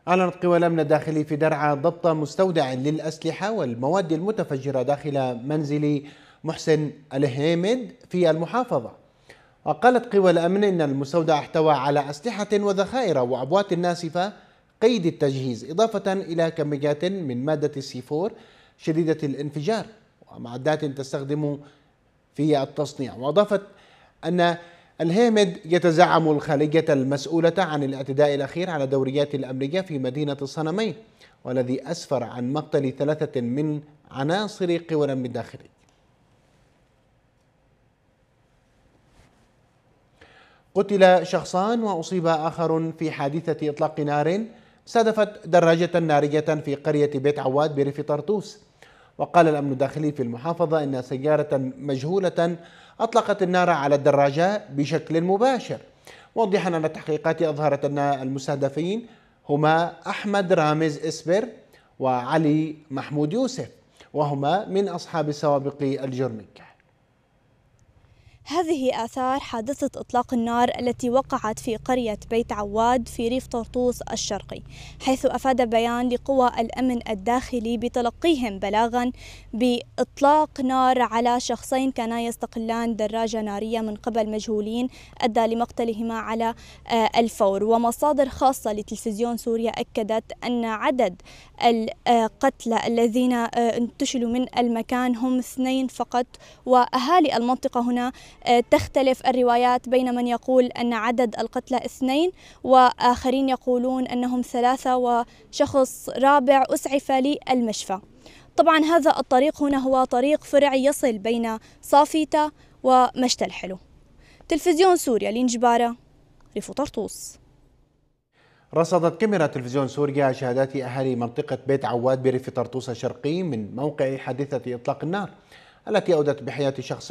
أعلنت قوى الأمن الداخلي في درعا ضبط مستودع للأسلحة والمواد المتفجرة داخل منزل محسن الهيمد في المحافظة. وقالت قوى الأمن إن المستودع احتوى على أسلحة وذخائر وعبوات ناسفة قيد التجهيز، إضافة إلى كميات من مادة السي4 شديدة الانفجار ومعدات تستخدم في التصنيع. وأضافت أن الهيمد يتزعم الخلية المسؤولة عن الاعتداء الأخير على دوريات الأمنية في مدينة الصنمين، والذي أسفر عن مقتل 3 من عناصر قوى الأمن الداخلي. قتل شخصان وأصيب آخر في حادثة إطلاق نار استهدفت دراجة نارية في قرية بيت عواد بريف طرطوس. وقال الأمن الداخلي في المحافظة إن سيارة مجهولة أطلقت النار على الدراجة بشكل مباشر، موضحا أن التحقيقات أظهرت أن المستهدفين هما أحمد رامز إسبر وعلي محمود يوسف، وهما من أصحاب السوابق الجرمية. هذه آثار حادثة إطلاق النار التي وقعت في قرية بيت عواد في ريف طرطوس الشرقي، حيث أفاد بيان لقوى الأمن الداخلي بتلقيهم بلاغا بإطلاق نار على شخصين كانا يستقلان دراجة نارية من قبل مجهولين أدى لمقتلهما على الفور. ومصادر خاصة لتلفزيون سوريا أكدت أن عدد القتلى الذين انتشلوا من المكان هم 2 فقط، وأهالي المنطقة هنا تختلف الروايات بين من يقول أن عدد القتلى 2 وآخرين يقولون أنهم 3، وشخص رابع أسعف للمشفى. طبعا هذا الطريق هنا هو طريق فرعي يصل بين صافيتا ومشت الحلو. تلفزيون سوريا لنجبارة، ريف طرطوس. رصدت كاميرا تلفزيون سوريا شهادات أهالي منطقة بيت عواد بريف طرطوس الشرقي من موقع حادثة إطلاق النار التي أودت بحياة شخص